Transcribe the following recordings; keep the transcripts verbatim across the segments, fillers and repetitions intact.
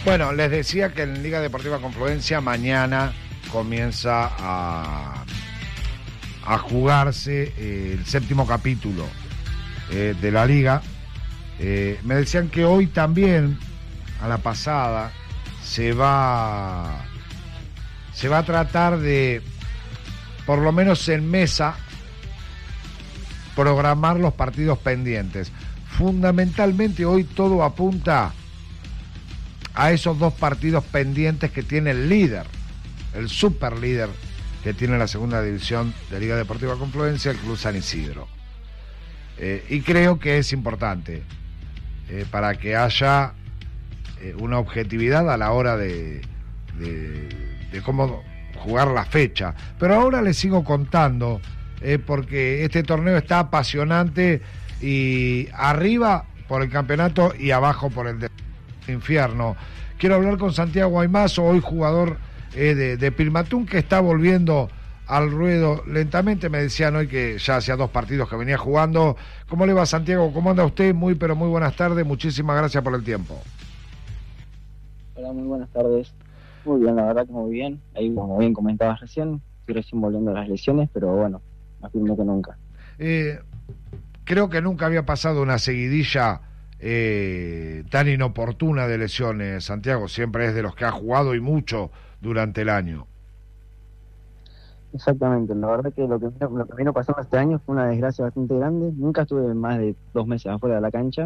Bueno, les decía que en Liga Deportiva Confluencia mañana comienza a, a jugarse eh, el séptimo capítulo eh, de la Liga. Eh, me decían que hoy también, a la pasada, se va, se va a tratar de, por lo menos en mesa, programar los partidos pendientes. Fundamentalmente hoy todo apunta a esos dos partidos pendientes que tiene el líder, el super líder que tiene la segunda división de Liga Deportiva Confluencia, el Club San Isidro. Eh, y creo que es importante eh, para que haya eh, una objetividad a la hora de, de, de cómo jugar la fecha. Pero ahora les sigo contando, eh, porque este torneo está apasionante y arriba por el campeonato y abajo por el de infierno. Quiero hablar con Santiago Aymazo, hoy jugador eh, de, de Pilmatún, que está volviendo al ruedo lentamente. Me decían hoy que ya hacía dos partidos que venía jugando. ¿Cómo le va, Santiago? ¿Cómo anda usted? Muy pero muy buenas tardes, muchísimas gracias por el tiempo. Hola, muy buenas tardes. Muy bien, la verdad que muy bien. Ahí, como bien comentabas recién, estoy recién volviendo a las lesiones, pero bueno, más firme que nunca. Eh, creo que nunca había pasado una seguidilla Eh, tan inoportuna de lesiones. Santiago siempre es de los que ha jugado y mucho durante el año. Exactamente, la verdad que lo que, lo que vino pasando este año fue una desgracia bastante grande. Nunca estuve más de dos meses afuera de la cancha,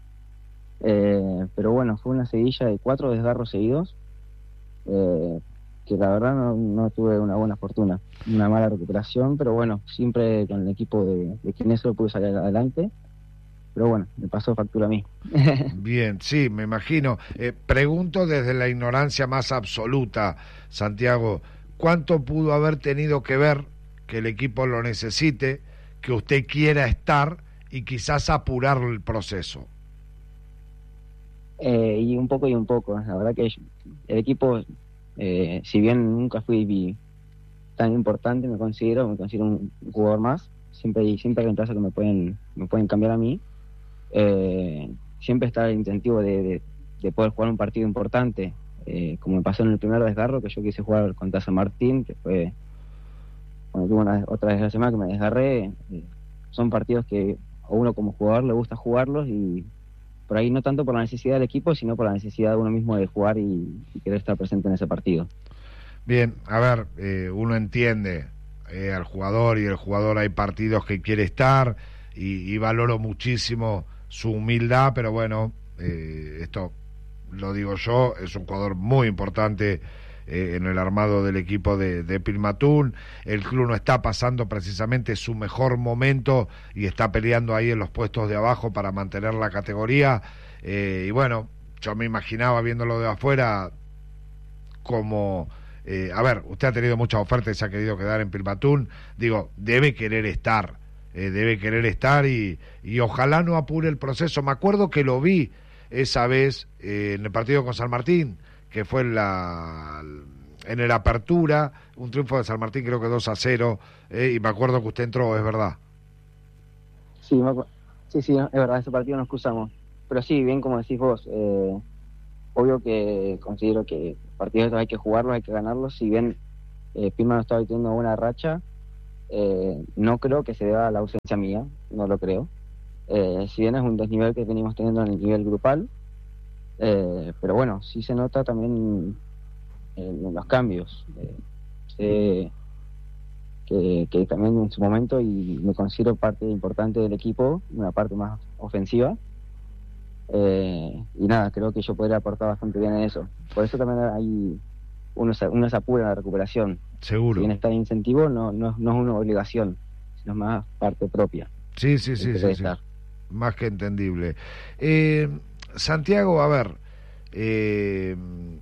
eh, pero bueno, fue una seguidilla de cuatro desgarros seguidos, eh, que la verdad no, no tuve una buena fortuna, una mala recuperación, pero bueno, siempre con el equipo de, de quien eso pude salir adelante. Pero bueno, me pasó factura a mí. Bien, sí, me imagino. Eh, pregunto desde la ignorancia más absoluta, Santiago, ¿cuánto pudo haber tenido que ver que el equipo lo necesite, que usted quiera estar y quizás apurar el proceso? Eh, y un poco y un poco. La verdad que el equipo, eh, si bien nunca fui tan importante, me considero, me considero un jugador más. Siempre hay siempre hay reemplazos que me pueden, me pueden cambiar a mí. Eh, siempre está el incentivo de, de, de poder jugar un partido importante, eh, como me pasó en el primer desgarro, que yo quise jugar contra San Martín, que fue cuando tuve una, otra desgracia más que me desgarré. Eh, son partidos que a uno como jugador le gusta jugarlos, y por ahí no tanto por la necesidad del equipo, sino por la necesidad de uno mismo de jugar y, y querer estar presente en ese partido. Bien, a ver, eh, uno entiende eh, al jugador, y el jugador hay partidos que quiere estar, y, y valoro muchísimo su humildad, pero bueno, eh, esto lo digo yo, es un jugador muy importante eh, en el armado del equipo de, de Pilmatún. El club no está pasando precisamente su mejor momento y está peleando ahí en los puestos de abajo para mantener la categoría, eh, y bueno, yo me imaginaba viéndolo de afuera como eh, a ver, usted ha tenido muchas ofertas y se ha querido quedar en Pilmatún, digo, debe querer estar Eh, debe querer estar y, y ojalá no apure el proceso. Me acuerdo que lo vi esa vez eh, en el partido con San Martín, que fue en la en el Apertura, un triunfo de San Martín, creo que dos a cero, eh, y me acuerdo que usted entró, es verdad. Sí, me acu- sí, sí, es verdad, ese partido nos cruzamos. Pero sí, bien como decís vos, eh, obvio que considero que partidos estos hay que jugarlos, hay que ganarlos. Si bien eh, Pilma no estaba teniendo una buena racha, Eh, no creo que se deba a la ausencia mía, no lo creo. Eh, si bien es un desnivel que venimos teniendo en el nivel grupal, eh, pero bueno, sí se nota también en, en los cambios. Eh, sé que, que también en su momento, y me considero parte importante del equipo, una parte más ofensiva. Eh, y nada, creo que yo podría aportar bastante bien en eso. Por eso también hay uno se, uno se apura en la recuperación. Seguro. Si bien está en incentivo, no, no, no es una obligación, sino más parte propia. Sí, sí, sí, sí, sí. Más que entendible. Eh, Santiago, a ver, eh,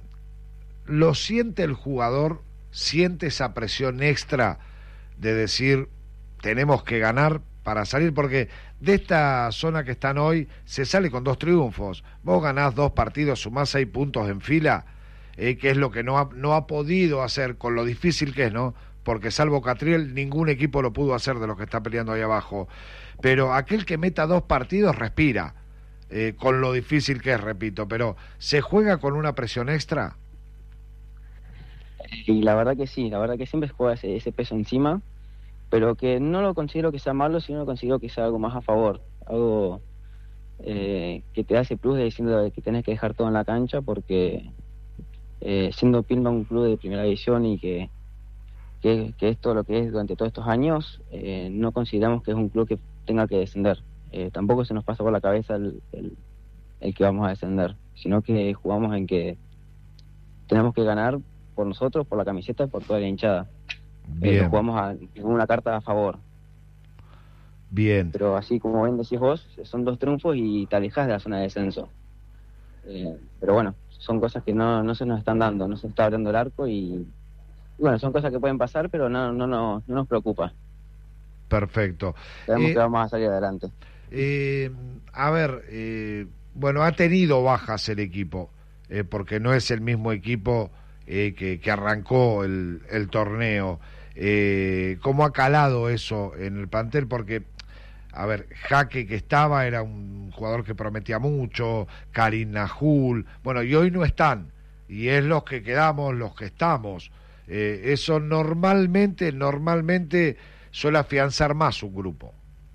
¿lo siente el jugador? ¿Siente esa presión extra de decir, tenemos que ganar para salir? Porque de esta zona que están hoy, se sale con dos triunfos. Vos ganás dos partidos, sumás seis puntos en fila, eh, que es lo que no ha, no ha podido hacer, con lo difícil que es, ¿no? Porque salvo Catriel, ningún equipo lo pudo hacer de los que está peleando ahí abajo. Pero aquel que meta dos partidos respira. eh, con lo difícil que es, repito, pero ¿se juega con una presión extra? Y la verdad que sí, la verdad que siempre se juega ese, ese peso encima, pero que no lo considero que sea malo, sino lo considero que sea algo más a favor, algo eh, que te da ese plus de diciendo que tenés que dejar todo en la cancha, porque eh, siendo Pilma un club de primera división y que, que, que es todo lo que es durante todos estos años, eh, no consideramos que es un club que tenga que descender. Eh, tampoco se nos pasa por la cabeza el, el, el que vamos a descender, sino que jugamos en que tenemos que ganar por nosotros, por la camiseta y por toda la hinchada. Eh, lo jugamos a, en una carta a favor. Bien. Pero así como bien decís vos, son dos triunfos y te alejas de la zona de descenso. Eh, pero bueno, son cosas que no, no se nos están dando, no se está abriendo el arco y, y bueno, son cosas que pueden pasar, pero no, no, no, no nos preocupa. Perfecto. Sabemos eh, que vamos a salir adelante. Eh, a ver, eh, bueno, ha tenido bajas el equipo, eh, porque no es el mismo equipo eh, que, que arrancó el, el torneo. Eh, ¿Cómo ha calado eso en el plantel? Porque, a ver, Jaque, que estaba, era un jugador que prometía mucho, Karim Najul, bueno, y hoy no están, y es los que quedamos, los que estamos. Eh, eso normalmente, normalmente suele afianzar más un grupo.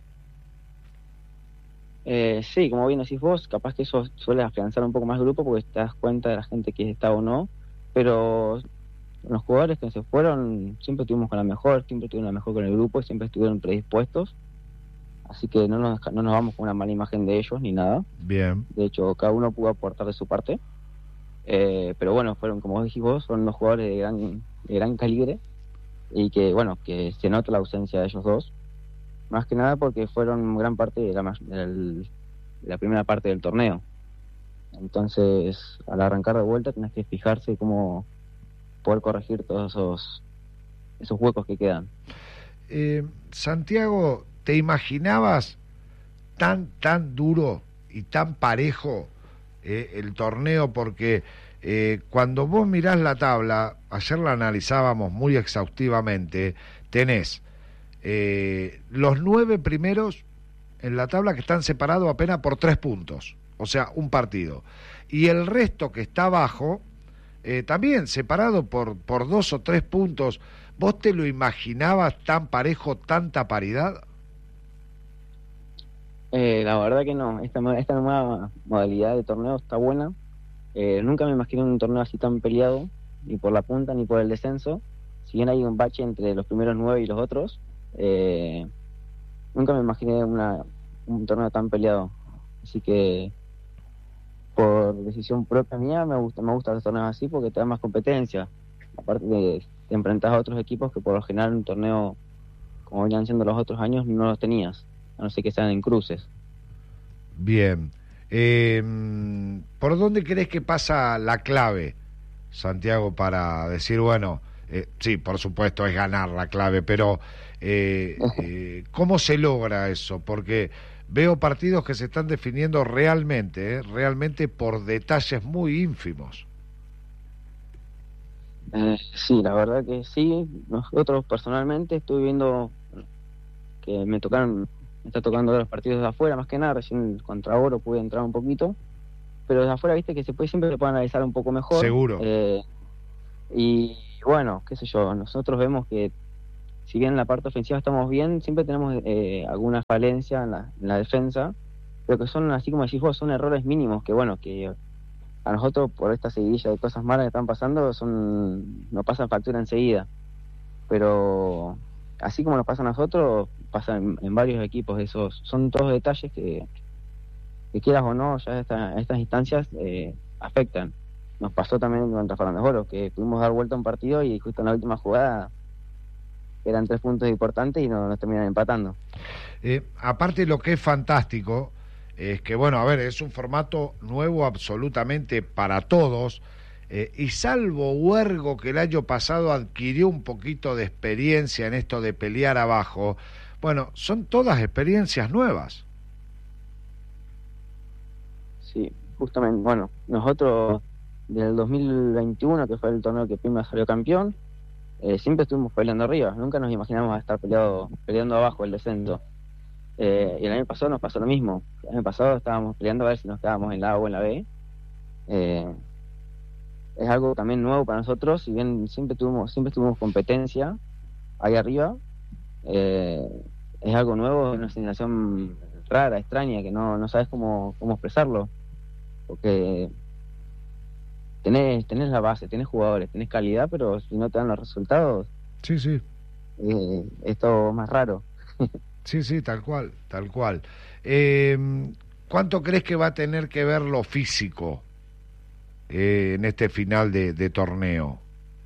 Eh, sí, como bien decís vos, capaz que eso suele afianzar un poco más el grupo porque te das cuenta de la gente que está o no, pero los jugadores que se fueron siempre estuvimos con la mejor, siempre estuvieron la mejor con el grupo, siempre estuvieron predispuestos, así que no nos, no nos vamos con una mala imagen de ellos ni nada. Bien. De hecho, cada uno pudo aportar de su parte, eh, pero bueno, fueron, como vos dijiste vos, son dos jugadores de gran, de gran calibre y que, bueno, que se nota la ausencia de ellos dos. Más que nada porque fueron gran parte de la, de la primera parte del torneo. Entonces, al arrancar de vuelta tenés que fijarse cómo poder corregir todos esos, esos huecos que quedan. Eh, Santiago, ¿te imaginabas tan, tan duro y tan parejo eh, el torneo? Porque eh, cuando vos mirás la tabla, ayer la analizábamos muy exhaustivamente, tenés Eh, los nueve primeros en la tabla que están separados apenas por tres puntos, o sea, un partido, y el resto que está abajo eh, también separado por, por dos o tres puntos. ¿Vos te lo imaginabas tan parejo, tanta paridad? Eh, la verdad que no, esta, esta nueva modalidad de torneo está buena. Eh, nunca me imaginé un torneo así tan peleado, ni por la punta ni por el descenso. Si bien hay un bache entre los primeros nueve y los otros, Eh, nunca me imaginé una, un torneo tan peleado, así que por decisión propia mía me gusta me gustan los torneos así porque te da más competencia, aparte de te enfrentas a otros equipos que por lo general un torneo como venían siendo los otros años no los tenías, a no ser que sean en cruces. Bien, eh, ¿por dónde crees que pasa la clave, Santiago, para decir, bueno, eh, sí, por supuesto es ganar la clave, pero Eh, eh, ¿cómo se logra eso? Porque veo partidos que se están definiendo realmente, eh, realmente por detalles muy ínfimos. Eh, sí, la verdad que sí. Nosotros personalmente estuve viendo que me tocaron, me está tocando ver los partidos de afuera, más que nada, recién contra Oro pude entrar un poquito, pero de afuera viste que se puede, siempre se puede analizar un poco mejor. Seguro. Eh, y bueno, qué sé yo, nosotros vemos que si bien en la parte ofensiva estamos bien, siempre tenemos eh, alguna falencia en la, en la defensa, pero que son, así como decís vos, son errores mínimos que, bueno, que a nosotros por esta seguidilla de cosas malas que están pasando, son nos pasan factura enseguida. Pero así como nos pasa a nosotros, pasa en, en varios equipos. Esos son todos detalles que, que quieras o no, ya esta, estas instancias eh, afectan. Nos pasó también contra Fernández Oro, que pudimos dar vuelta a un partido y justo en la última jugada eran tres puntos importantes y nos, nos terminan empatando. Eh, aparte, lo que es fantástico es que, bueno, a ver, es un formato nuevo absolutamente para todos, eh, y salvo Huergo, que el año pasado adquirió un poquito de experiencia en esto de pelear abajo, bueno, son todas experiencias nuevas. Sí, justamente, bueno, nosotros del dos mil veintiuno, que fue el torneo que Pima salió campeón, Eh, siempre estuvimos peleando arriba, nunca nos imaginamos estar peleado, peleando abajo el descenso. Eh, y el año pasado nos pasó lo mismo. El año pasado estábamos peleando a ver si nos quedábamos en la A o en la B. Eh, es algo también nuevo para nosotros, si bien siempre tuvimos, siempre tuvimos competencia ahí arriba, eh, es algo nuevo, es una sensación rara, extraña, que no, no sabes cómo, cómo expresarlo, porque tenés, tenés la base, tenés jugadores, tenés calidad, pero si no te dan los resultados, Sí, sí. eh, es todo más raro. Sí, sí, tal cual, tal cual. Eh, ¿Cuánto crees que va a tener que ver lo físico eh, en este final de, de torneo?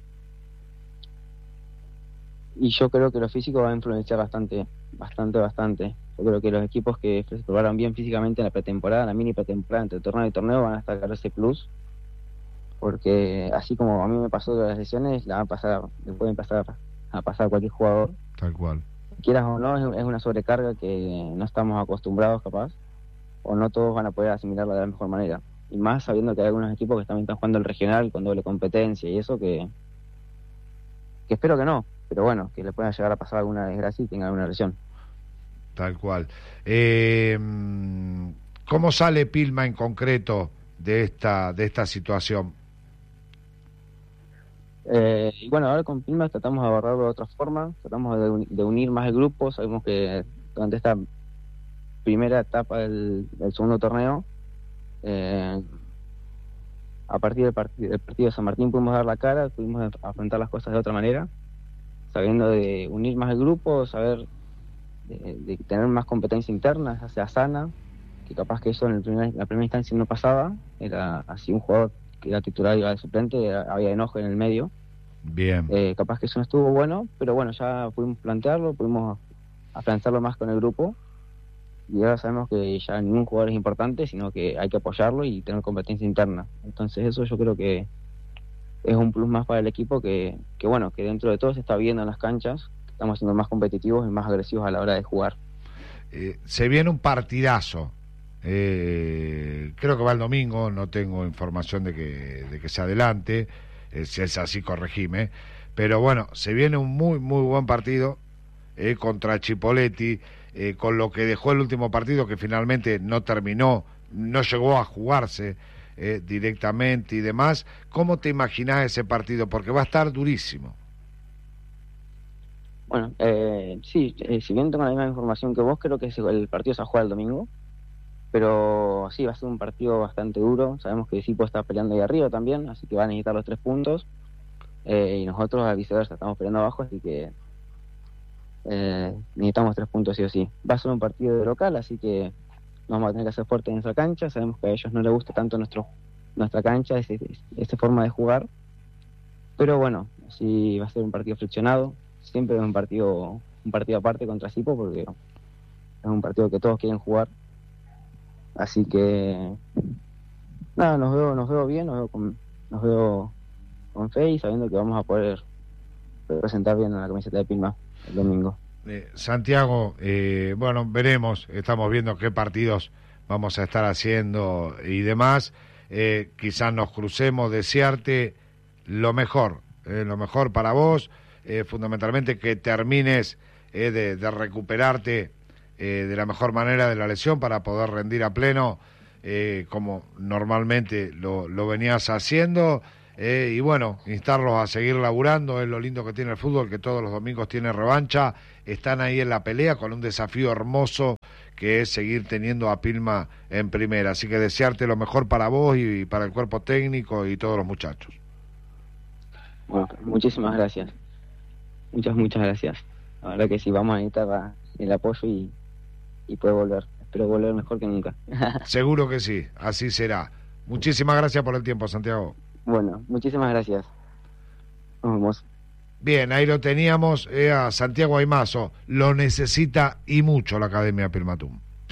Y yo creo que lo físico va a influenciar bastante, bastante, bastante. Yo creo que los equipos que se probaron bien físicamente en la pretemporada, en la mini pretemporada, entre torneo y torneo, van a sacar ese plus, porque así como a mí me pasó de las lesiones, la van a pasar, le pueden pasar a pasar a cualquier jugador. Tal cual. Quieras o no, es, es una sobrecarga que no estamos acostumbrados capaz, o no todos van a poder asimilarla de la mejor manera. Y más sabiendo que hay algunos equipos que también están jugando el regional con doble competencia y eso que, que espero que no, pero bueno, que le pueda llegar a pasar alguna desgracia y tenga alguna lesión. Tal cual. Eh, ¿Cómo sale Pilma en concreto de esta, de esta situación? Eh, y bueno, ahora con Pilmas tratamos de abordarlo de otra forma, tratamos de, uni- de unir más el grupo. Sabemos que durante esta primera etapa del, del segundo torneo, eh, a partir del, part- del partido de San Martín pudimos dar la cara, pudimos afrontar las cosas de otra manera, sabiendo de unir más el grupo, saber de, de tener más competencia interna, ya sea sana, que capaz que eso en el primer- la primera instancia no pasaba, era así un jugador que era titular y iba de suplente, era- había enojo en el medio. Bien. Eh, capaz que eso no estuvo bueno, pero bueno, ya pudimos plantearlo, pudimos afianzarlo más con el grupo y ahora sabemos que ya ningún jugador es importante, sino que hay que apoyarlo y tener competencia interna. Entonces eso yo creo que es un plus más para el equipo que, que bueno, que dentro de todo se está viendo en las canchas, que estamos siendo más competitivos y más agresivos a la hora de jugar. Eh, se viene un partidazo. Eh, creo que va el domingo, no tengo información de que, de que se adelante. Eh, si es así, corregime. Pero bueno, se viene un muy, muy buen partido eh, contra Chipoletti, eh, con lo que dejó el último partido, que finalmente no terminó, no llegó a jugarse eh, directamente y demás. ¿Cómo te imaginás ese partido? Porque va a estar durísimo. Bueno, eh, sí, eh, si bien tengo la misma información que vos, creo que ese- el partido se va a jugar el domingo, pero sí, va a ser un partido bastante duro. Sabemos que Sipo está peleando ahí arriba también, así que va a necesitar los tres puntos. Eh, y nosotros, a viceversa, estamos peleando abajo, así que eh, necesitamos tres puntos sí o sí. Va a ser un partido de local, así que nos vamos a tener que hacer fuerte en nuestra cancha. Sabemos que a ellos no les gusta tanto nuestro, nuestra cancha, ese, esa forma de jugar. Pero bueno, sí va a ser un partido friccionado. Siempre es un partido, un partido aparte contra Sipo, porque es un partido que todos quieren jugar. Así que nada, nos veo, nos veo bien, nos veo con, nos veo con fe y sabiendo que vamos a poder representar bien a la camiseta de Pilma el domingo. Eh, Santiago, eh, bueno, veremos, estamos viendo qué partidos vamos a estar haciendo y demás. Eh, quizás nos crucemos, desearte lo mejor, eh, lo mejor para vos, eh, fundamentalmente que termines eh, de, de recuperarte eh, de la mejor manera de la lesión para poder rendir a pleno eh, como normalmente lo, lo venías haciendo. Eh, y bueno, instarlos a seguir laburando, es lo lindo que tiene el fútbol, que todos los domingos tiene revancha, están ahí en la pelea con un desafío hermoso que es seguir teniendo a Pilma en primera, así que desearte lo mejor para vos y para el cuerpo técnico y todos los muchachos. Bueno, muchísimas gracias, muchas, muchas gracias. La verdad que sí, vamos a necesitar el apoyo y, y poder volver. Espero volver mejor que nunca. Seguro que sí, así será. Muchísimas gracias por el tiempo, Santiago. Bueno, muchísimas gracias. Nos vemos. Bien, ahí lo teníamos eh, a Santiago Aymazo. Lo necesita y mucho la Academia Pilmatum.